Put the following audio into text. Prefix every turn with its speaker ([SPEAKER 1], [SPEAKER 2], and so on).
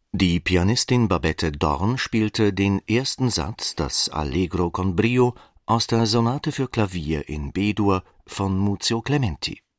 [SPEAKER 1] Die Pianistin Babette Dorn spielte den ersten Satz, das Allegro con brio, aus der Sonate für Klavier in B-Dur von Muzio Clementi.